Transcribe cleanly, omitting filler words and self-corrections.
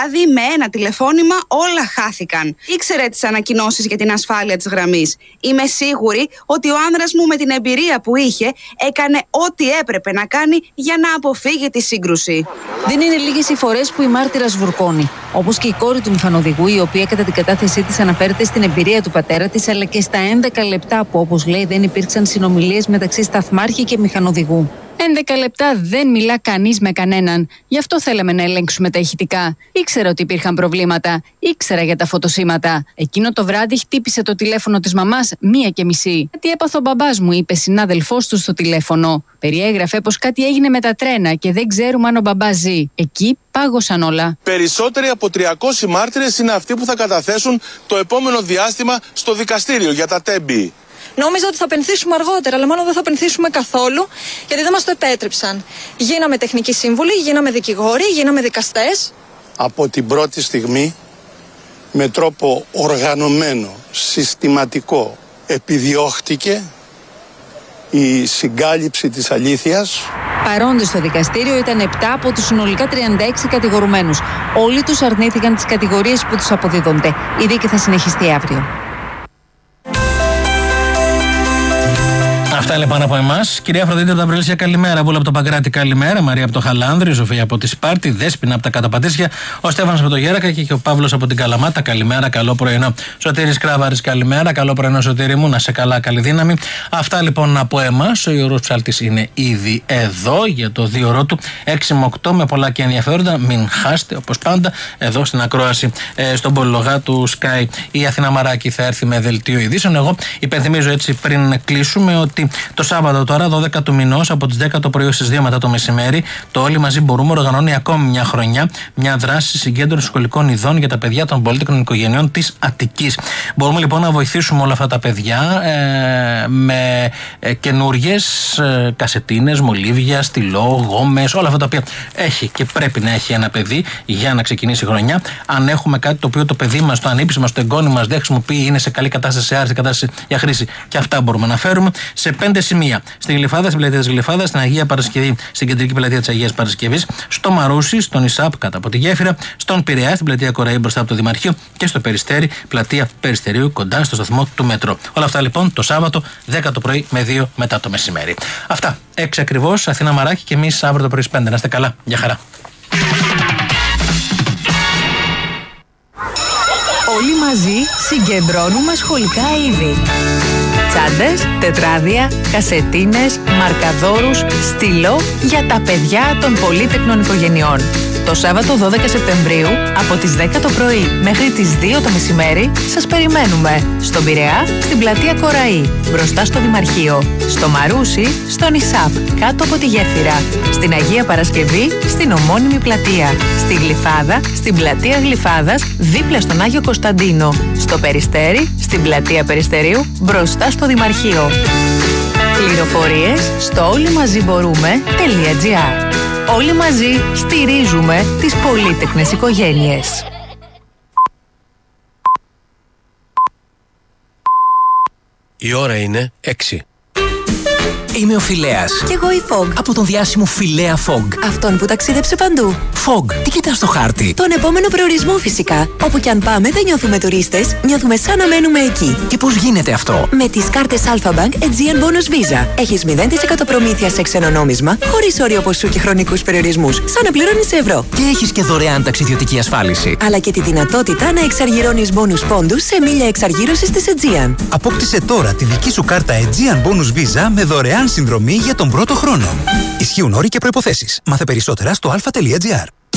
βράδυ με ένα τηλεφώνημα όλα χάθηκαν. Ήξερε τις ανακοινώσεις για την ασφάλεια της γραμμής. Είμαι σίγουρη ότι ο άνδρας μου με την εμπειρία που είχε έκανε ό,τι έπρεπε να κάνει για να αποφύγει τη σύγκρουση. Δεν είναι λίγες οι φορές που η μάρτυρας βουρκώνει. Όπως και η κόρη του μηχανοδηγού, η οποία κατά την κατάθεσή της αναφέρεται στην εμπειρία του πατέρα της, αλλά και στα 11 λεπτά που, όπως λέει, δεν υπήρξαν συνομιλίες μεταξύ σταθμάρχη και μηχανοδηγού. 11 λεπτά δεν μιλά κανείς με κανέναν. Γι' αυτό θέλαμε να ελέγξουμε τα ηχητικά. Ήξερα ότι υπήρχαν προβλήματα. Ήξερα για τα φωτοσύματα. Εκείνο το βράδυ χτύπησε το τηλέφωνο της μαμάς 1:30. «Τι έπαθε ο μπαμπάς μου», είπε συνάδελφός του στο τηλέφωνο. Περιέγραφε πως κάτι έγινε με τα τρένα και δεν ξέρουμε αν ο μπαμπάς ζει. Εκεί πάγωσαν όλα. Περισσότεροι από 300 μάρτυρες είναι αυτοί που θα καταθέσουν το επόμενο διάστημα στο δικαστήριο για τα τέμπη. Νόμιζα ότι θα πενθήσουμε αργότερα, αλλά μάλλον δεν θα πενθήσουμε καθόλου, γιατί δεν μας το επέτρεψαν. Γίναμε τεχνικοί σύμβουλοι, γίναμε δικηγόροι, γίναμε δικαστές. Από την πρώτη στιγμή, με τρόπο οργανωμένο, συστηματικό, επιδιώχτηκε η συγκάλυψη της αλήθειας. Παρόντες στο δικαστήριο ήταν 7 από τους συνολικά 36 κατηγορουμένους. Όλοι τους αρνήθηκαν τις κατηγορίες που τους αποδίδονται. Η δίκη θα συνεχιστεί αύριο. Αυτά λοιπόν από εμάς. Κυρία Αφροδίτη από τα Βρυλίσια, καλημέρα. Βούλα από το Παγκράτη, καλημέρα. Μαρία από το Χαλάνδρη, Ζωφία από τη Σπάρτη, Δέσποινα από τα Καταπατήσια, ο Στέφανος από το Γέρακα και ο Παύλος από την Καλαμάτα, καλημέρα, καλό πρωινό. Σωτήρης Κράβαρης, καλημέρα, καλό πρωινό Σωτήρη μου, να σε καλά, καλή δύναμη. Αυτά λοιπόν από εμάς. Ο Γιώργος Ψάλτης είναι ήδη εδώ για το 2ωρό του, 6 με 8, με πολλά και ενδιαφέροντα. Μην χάσετε όπως πάντα εδώ στην ακρόαση στον πολυλογά του Sky. Η Αθηνά Μαράκη θα έρθει με δελτίο ειδήσεων. Εγώ υπενθυμίζω έτσι πριν κλείσουμε ότι το Σάββατο τώρα, 12 του μηνός, από τις 10 το πρωί ως τις 2 μετά το μεσημέρι, το Όλοι Μαζί Μπορούμε οργανώνει ακόμη μια χρονιά μια δράση συγκέντρωση σχολικών ειδών για τα παιδιά των πολύτεκνων οικογενειών της Αττικής. Μπορούμε λοιπόν να βοηθήσουμε όλα αυτά τα παιδιά με καινούριες κασετίνες, μολύβια, στυλό, γόμες, όλα αυτά τα οποία έχει και πρέπει να έχει ένα παιδί για να ξεκινήσει η χρονιά. Αν έχουμε κάτι το οποίο το παιδί μας, το ανήψι μας, το εγγόνι μας δεν χρησιμοποιεί, είναι σε καλή κατάσταση, σε άριστη κατάσταση για χρήση, και αυτά μπορούμε να φέρουμε σε 5 σημεία. Στην Γλυφάδα, στην πλατεία της Γλυφάδας, στην Αγία Παρασκευή, στην κεντρική πλατεία της Αγίας Παρασκευής, στο Μαρούσι, στον Ισάπ κάτω από τη Γέφυρα, στον Πειραιά, στην πλατεία Κοραή μπροστά από το Δημαρχείο και στο Περιστέρι, πλατεία Περιστερίου κοντά στο σταθμό του Μέτρο. Όλα αυτά λοιπόν το Σάββατο 10 το πρωί με 2 μετά το μεσημέρι. Αυτά 6 ακριβώς, Αθήνα Μαράκη, και εμείς αύριο το πρωί 5. Να είστε καλά, για χαρά. Όλοι μαζί συγκεντρώνουμε σχολικά είδη. Τσάντες, τετράδια, κασετίνες, μαρκαδόρους, στυλό για τα παιδιά των πολύτεκνων οικογενειών. Το Σάββατο 12 Σεπτεμβρίου από τις 10 το πρωί μέχρι τις 2 το μεσημέρι σας περιμένουμε στον Πειραιά, στην πλατεία Κοραή, μπροστά στο Δημαρχείο, στο Μαρούσι, στον Ισάπ, κάτω από τη Γέφυρα, στην Αγία Παρασκευή, στην ομώνυμη πλατεία, στη Γλυφάδα, στην πλατεία Γλυφάδας, δίπλα στον Άγιο Κωνσταντίνο, στο Περιστέρι, στην πλατεία Περιστερίου, μπροστά στο Δημαρχείο. Πληροφορίες στο όλοιμαζιμπορούμε.gr. Όλοι μαζί στηρίζουμε τις πολύτεκνες οικογένειες. Η ώρα είναι 6. Είμαι ο Φιλέας. Κι εγώ η Fog. Από τον διάσημο Φιλέα Fog. Αυτόν που ταξίδεψε παντού. Fog, τι κοιτάς στο χάρτη? Τον επόμενο προορισμό φυσικά. Όπου κι αν πάμε δεν νιώθουμε τουρίστες, νιώθουμε σαν να μένουμε εκεί. Και πώς γίνεται αυτό? Με τις κάρτες Alpha Bank Aegean Bonus Visa. Έχεις 0% προμήθεια σε ξένο νόμισμα, χωρίς όριο ποσού και χρονικούς περιορισμούς, σαν να πληρώνεις σε ευρώ. Και έχεις και δωρεάν ταξιδιωτική ασφάλιση. Αλλά και τη δυνατότητα να εξαργυρώνεις bonus πόντους σε μίλια εξαργύρωσης της Aegean. Απόκτησε τώρα τη δική σου κάρτα Aegean Bonus Visa με δωρεάν συνδρομή για τον πρώτο χρόνο. Ισχύουν όροι και προϋποθέσεις. Μάθε περισσότερα στο alpha.gr.